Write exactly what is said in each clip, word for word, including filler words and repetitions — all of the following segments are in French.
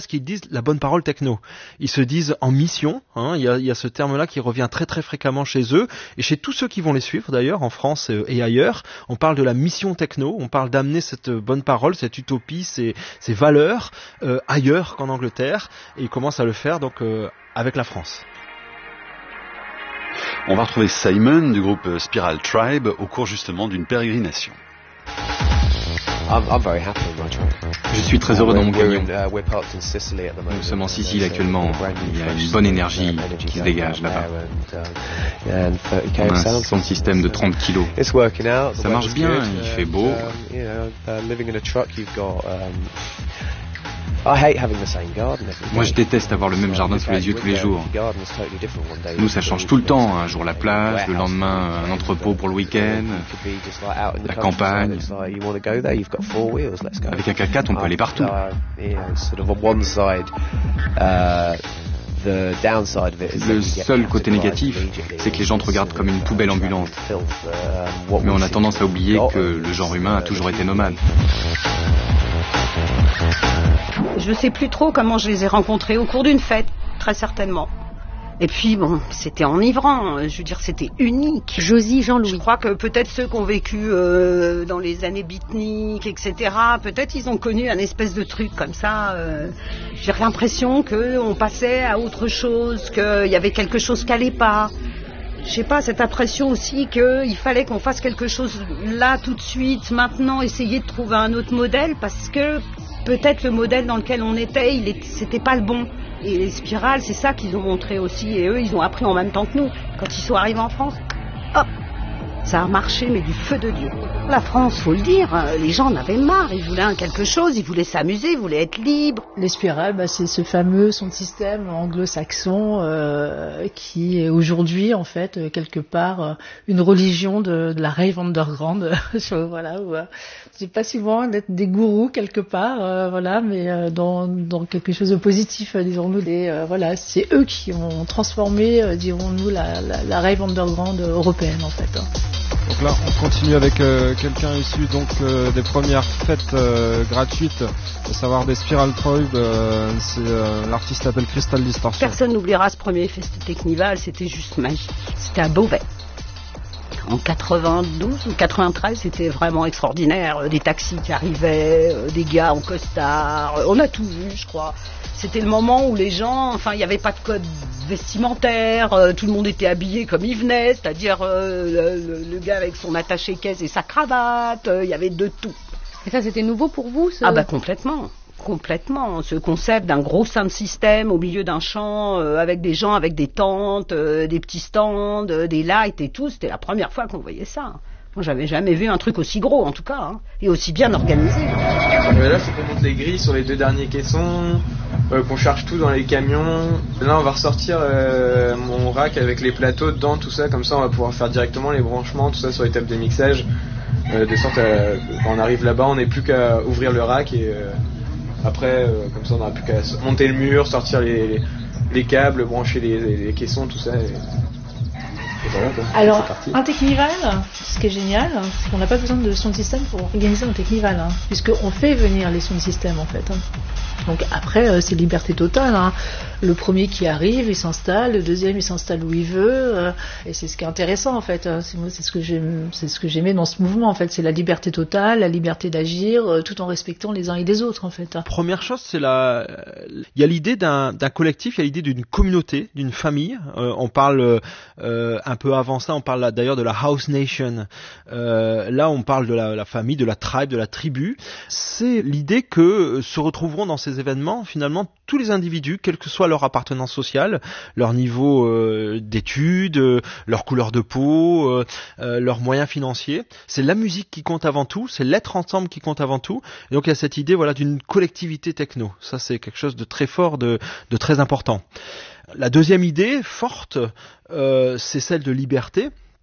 qu'ils disent la bonne parole techno. Ils se disent en mission, hein, il y a, il y a ce terme-là qui revient très très fréquemment chez eux, et chez tous ceux qui vont les suivre d'ailleurs, en France et ailleurs. On parle de la mission techno, on parle d'amener cette bonne parole, cette utopie, ces, ces valeurs euh, ailleurs qu'en Angleterre, et ils commencent à le faire donc euh, avec la France. On va retrouver Simon du groupe Spiral Tribe au cours justement d'une pérégrination. Je suis très heureux dans mon camion. Nous sommes en Sicile actuellement. Il y a une bonne énergie qui se dégage là-bas. On a un son système de trente kilos. Ça marche bien, il fait beau. Moi je déteste avoir le même jardin sous les yeux tous les jours. Nous ça change tout le temps, un jour la plage, le lendemain un entrepôt pour le week-end, la campagne. Avec un quatre quatre on peut aller partout. Le seul côté négatif, c'est que les gens te regardent comme une poubelle ambulante. Mais on a tendance à oublier que le genre humain a toujours été nomade. Je sais plus trop comment je les ai rencontrés, au cours d'une fête, très certainement. Et puis bon, c'était enivrant, je veux dire, c'était unique. Josie, Jean-Louis. Je crois que peut-être ceux qui ont vécu euh, dans les années beatniks, et cetera, peut-être ils ont connu un espèce de truc comme ça. Euh, j'ai l'impression qu'on passait à autre chose, qu'il y avait quelque chose qui allait pas. Je sais pas, cette impression aussi qu'il fallait qu'on fasse quelque chose là, tout de suite, maintenant, essayer de trouver un autre modèle, parce que peut-être le modèle dans lequel on était, il est, c'était pas le bon. Et les spirales, c'est ça qu'ils ont montré aussi. Et eux, ils ont appris en même temps que nous. Quand ils sont arrivés en France, hop, ça a marché, mais du feu de Dieu. La France, faut le dire, les gens en avaient marre. Ils voulaient quelque chose, ils voulaient s'amuser, ils voulaient être libres. Les spirales, bah, c'est ce fameux son système anglo-saxon euh, qui est aujourd'hui, en fait, quelque part, une religion de, de la rave underground. Voilà, où, euh, c'est pas souvent d'être des gourous quelque part, euh, voilà, mais euh, dans, dans quelque chose de positif, euh, disons-nous. Des, euh, voilà, c'est eux qui ont transformé, euh, dirons-nous, la, la, la rave underground européenne, en fait. Donc là, on continue avec euh, quelqu'un issu donc euh, des premières fêtes euh, gratuites, à savoir des Spiral Tribe. Euh, c'est, euh, l'artiste s'appelle Crystal Distortion. Personne n'oubliera ce premier fest Technival, c'était juste magique. C'était à Beauvais. En quatre-vingt-douze ou quatre-vingt-treize, c'était vraiment extraordinaire. Des taxis qui arrivaient, des gars en costard. On a tout vu, je crois. C'était le moment où les gens, enfin, il n'y avait pas de code vestimentaire, euh, tout le monde était habillé comme il venait, c'est-à-dire euh, le, le gars avec son attaché-caisse et sa cravate, il euh, y avait de tout. Et ça, c'était nouveau pour vous, ce... Ah bah complètement. Complètement, ce concept d'un gros sound system au milieu d'un champ euh, avec des gens avec des tentes, euh, des petits stands, euh, des lights et tout, c'était la première fois qu'on voyait ça. Moi, j'avais jamais vu un truc aussi gros, en tout cas, hein, et aussi bien organisé. Euh, là, faut qu'on monte les grilles sur les deux derniers caissons, euh, qu'on charge tout dans les camions. Là, on va ressortir euh, mon rack avec les plateaux dedans, tout ça, comme ça, on va pouvoir faire directement les branchements, tout ça sur les tables de mixage, euh, de sorte à quand on arrive là-bas, on n'est plus qu'à ouvrir le rack et euh, après, euh, comme ça, on n'aura plus qu'à monter le mur, sortir les, les, les câbles, brancher les, les, les caissons, tout ça. Et... Voilà, alors, un Technival, ce qui est génial, c'est qu'on n'a pas besoin de sound system pour organiser un Technival, hein, puisqu'on fait venir les sound systems en fait. Hein. Donc après, euh, c'est liberté totale. Hein. Le premier qui arrive, il s'installe, le deuxième, il s'installe où il veut, euh, et c'est ce qui est intéressant en fait. Hein. C'est, moi, c'est ce que j'aime, c'est ce que j'aimais dans ce mouvement en fait. C'est la liberté totale, la liberté d'agir, euh, tout en respectant les uns et les autres en fait. Hein. Première chose, c'est la, il y a l'idée d'un, d'un collectif, il y a l'idée d'une communauté, d'une famille. Euh, on parle euh, un peu avant ça, on parle là, d'ailleurs de la House Nation. Euh, là, on parle de la, la famille, de la tribe, de la tribu. C'est l'idée que se retrouveront dans ces événements finalement tous les individus, quelle que soit leur appartenance sociale, leur niveau euh, d'études, euh, leur couleur de peau, euh, euh, leurs moyens financiers. C'est la musique qui compte avant tout, c'est l'être ensemble qui compte avant tout. Et donc il y a cette idée voilà d'une collectivité techno. Ça c'est quelque chose de très fort, de, de très important. La deuxième idée forte, euh, c'est celle de liberté.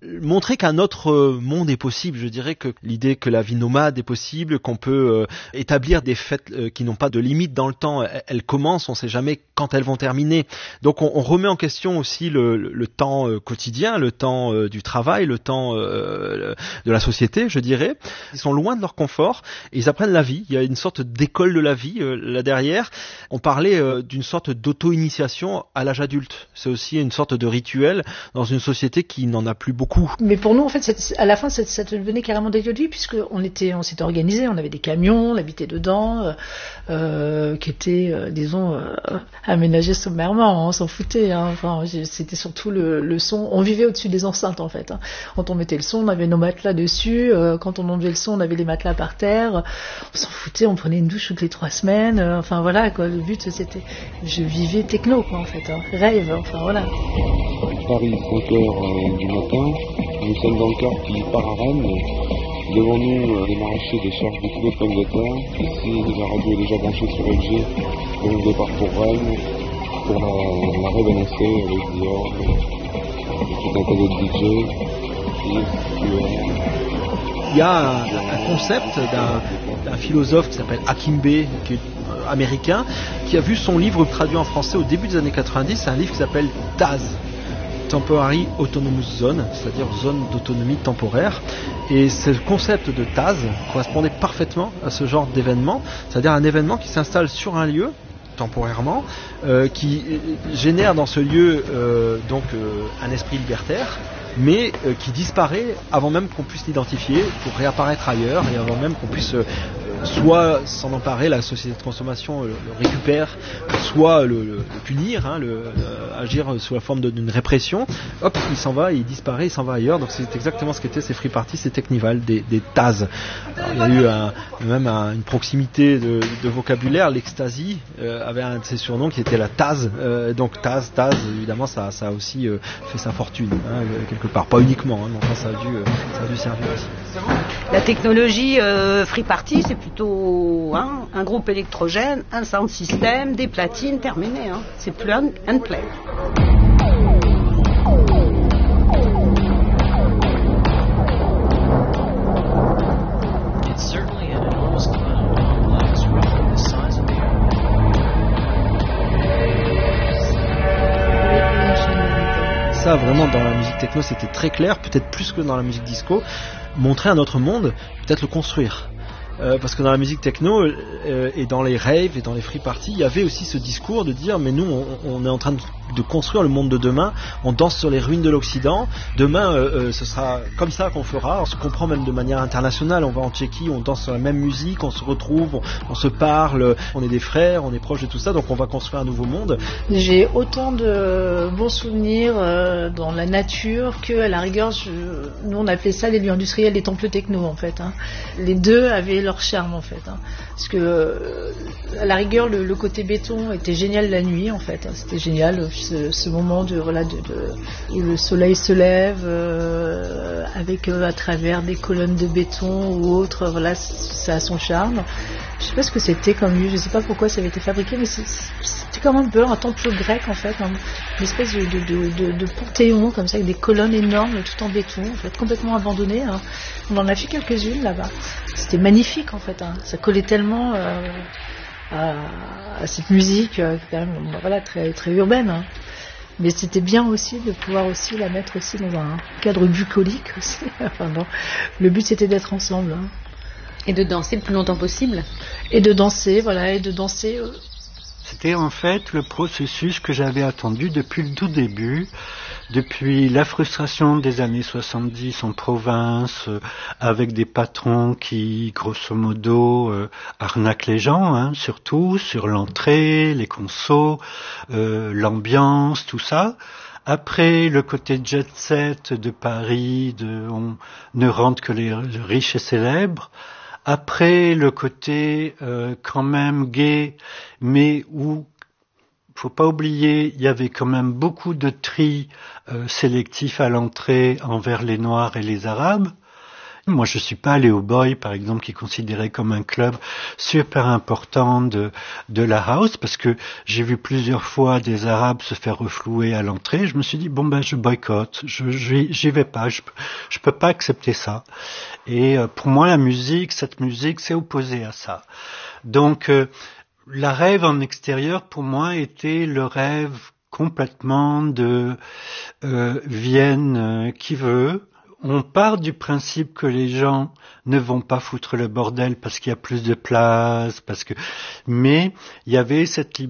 montrer qu'un autre monde est possible. Je dirais que l'idée que la vie nomade est possible, qu'on peut euh, établir des fêtes euh, qui n'ont pas de limite dans le temps, elles, elles commencent, on ne sait jamais quand elles vont terminer. Donc on, on remet en question aussi le, le, le temps euh, quotidien, le temps euh, du travail, le temps euh, de la société, je dirais. Ils sont loin de leur confort et ils apprennent la vie. Il y a une sorte d'école de la vie euh, là derrière. On parlait euh, d'une sorte d'auto-initiation à l'âge adulte. C'est aussi une sorte de rituel dans une société qui n'en a plus beaucoup. Mais pour nous, en fait, c'est, à la fin, ça, ça devenait carrément des lieux de vie, puisqu'on était, on s'était organisé, on avait des camions, on habitait dedans, euh, euh, qui étaient, euh, disons, euh, aménagés sommairement, on s'en foutait. Hein. Enfin, c'était surtout le, le son. On vivait au-dessus des enceintes, en fait. Hein. Quand on mettait le son, on avait nos matelas dessus. Euh, quand on enlevait le son, on avait les matelas par terre. On s'en foutait, on prenait une douche toutes les trois semaines. Euh, enfin, voilà, quoi. Le but, c'était... Je vivais techno, quoi, en fait. Hein. Rêve, enfin, voilà. Paris, cinq heures du matin. Nous sommes dans le car qui part à Rennes. Devant nous, euh, des maraîchers déchargent des kilos de pommes de terre. Ici, la radio est déjà branchée sur L G. Donc, on départ pour Rennes, pour la, la Rave N S A avec Dior, tout un tas de D J. Il y a un, un concept d'un, d'un philosophe qui s'appelle Akimbe, qui est euh, américain, qui a vu son livre traduit en français au début des années quatre-vingt-dix. C'est un livre qui s'appelle Taz. Temporary Autonomous Zone, c'est-à-dire zone d'autonomie temporaire. Et ce concept de Taz correspondait parfaitement à ce genre d'événement, c'est-à-dire un événement qui s'installe sur un lieu temporairement, euh, qui génère dans ce lieu euh, donc euh, un esprit libertaire, mais euh, qui disparaît avant même qu'on puisse l'identifier pour réapparaître ailleurs et avant même qu'on puisse euh, soit s'en emparer, la société de consommation euh, le récupère, soit le, le, le punir, hein, le, euh, agir sous la forme de, d'une répression. Hop, il s'en va, il disparaît, il s'en va ailleurs. Donc c'est exactement ce qu'étaient ces free parties, ces Technival, des, des Taz. Alors, il y a eu un, même un, une proximité de, de vocabulaire. L'Ecstasy euh, avait un de ses surnoms qui était la Taz. Euh, donc Taz, Taz, évidemment, ça, ça a aussi euh, fait sa fortune, hein, quelque part. Pas uniquement, hein, mais enfin, ça a dû, euh, ça a dû servir aussi. La technologie euh, free party, c'est plutôt hein, un groupe électrogène, un sound system, des platines, terminé. Hein. C'est plus un, un play. Ça, vraiment, dans la musique techno, c'était très clair, peut-être plus que dans la musique disco. Montrer un autre monde, peut-être le construire. Euh, parce que dans la musique techno euh, et dans les raves et dans les free parties, il y avait aussi ce discours de dire mais nous on, on est en train de, de construire le monde de demain, on danse sur les ruines de l'Occident, demain euh, euh, ce sera comme ça qu'on fera, on se comprend même de manière internationale, on va en Tchéquie, on danse sur la même musique, on se retrouve, on, on se parle, on est des frères, on est proches de tout ça, donc on va construire un nouveau monde. J'ai autant de bons souvenirs euh, dans la nature que à la rigueur, je, nous on appelait ça les lieux industriels, les temples techno en fait. Hein. Les deux avaient leur charme en fait, hein. Parce que euh, à la rigueur le, le côté béton était génial la nuit en fait, hein. C'était génial ce, ce moment de voilà de, de où le soleil se lève euh, avec euh, à travers des colonnes de béton ou autre, voilà, ça a son charme. Je sais pas ce que c'était comme lieu, je sais pas pourquoi ça avait été fabriqué, mais c'est, c'était comme un peu un temple grec en fait, hein. Une espèce de, de, de, de panthéon comme ça avec des colonnes énormes tout en béton, en fait, complètement abandonné. Hein. On en a fait quelques-unes là-bas. C'était magnifique en fait, hein. Ça collait tellement euh, à, à cette musique euh, quand même, voilà, très très urbaine. Hein. Mais c'était bien aussi de pouvoir aussi la mettre aussi dans un cadre bucolique aussi. Enfin bon, le but c'était d'être ensemble. Hein. Et de danser le plus longtemps possible. Et de danser, voilà, et de danser. Euh... C'était en fait le processus que j'avais attendu depuis le tout début, depuis la frustration des années soixante-dix en province, euh, avec des patrons qui, grosso modo, euh, arnaquent les gens, hein, surtout sur l'entrée, les consos, euh, l'ambiance, tout ça. Après, le côté jet set de Paris, de on ne rentre que les riches et célèbres. Après, le côté euh, quand même gay, mais où, faut pas oublier, il y avait quand même beaucoup de tri euh, sélectif à l'entrée envers les Noirs et les Arabes. Moi, je suis pas allé au Boy, par exemple, qui est considéré comme un club super important de, de la house, parce que j'ai vu plusieurs fois des Arabes se faire reflouer à l'entrée. Je me suis dit, bon, ben, je boycotte, je, je j'y vais pas, je, je peux pas accepter ça. Et euh, pour moi, la musique, cette musique, c'est opposé à ça. Donc, euh, la rêve en extérieur, pour moi, était le rêve complètement de euh, Vienne euh, qui veut. On part du principe que les gens ne vont pas foutre le bordel parce qu'il y a plus de place, parce que, mais il y avait cette liberté